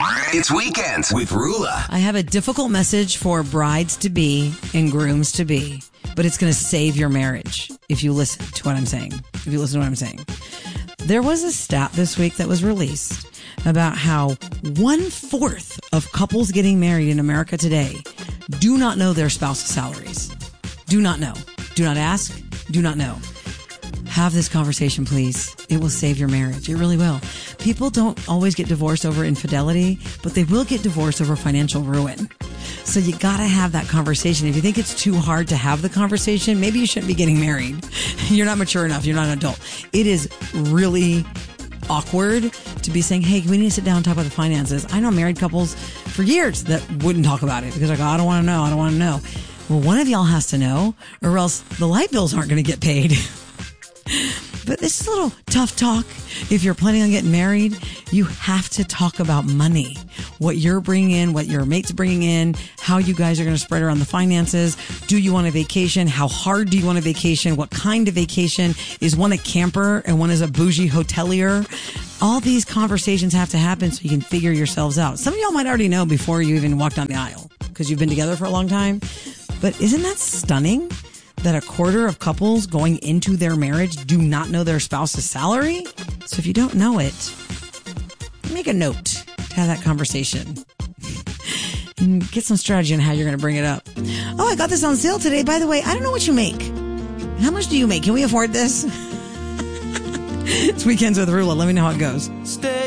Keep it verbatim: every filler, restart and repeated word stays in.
It's Weekends with Rula. I have a difficult message for brides-to-be and grooms-to-be, but it's going to save your marriage if you listen to what I'm saying. If you listen to what I'm saying. There was a stat this week that was released about how one-fourth of couples getting married in America today do not know their spouse's salaries. Do not know. Do not ask. Do not know. Have this conversation, please. It will save your marriage. It really will. People don't always get divorced over infidelity, but they will get divorced over financial ruin. So you got to have that conversation. If you think it's too hard to have the conversation, maybe you shouldn't be getting married. You're not mature enough. You're not an adult. It is really awkward to be saying, hey, we need to sit down and talk about the finances. I know married couples for years that wouldn't talk about it because like, oh, I don't want to know. I don't want to know. Well, one of y'all has to know or else the light bills aren't going to get paid. But this is a little tough talk. If you're planning on getting married, you have to talk about money. What you're bringing in, what your mate's bringing in, how you guys are going to spread around the finances. Do you want a vacation? How hard do you want a vacation? What kind of vacation? Is one a camper and one is a bougie hotelier? All these conversations have to happen so you can figure yourselves out. Some of y'all might already know before you even walk down the aisle because you've been together for a long time. But isn't that stunning? That a quarter of couples going into their marriage do not know their spouse's salary. So if you don't know it, make a note to have that conversation and get some strategy on how you're going to bring it up. Oh, I got this on sale today. By the way, I don't know what you make. How much do you make? Can we afford this? It's Weekends with Rula. Let me know how it goes. Stay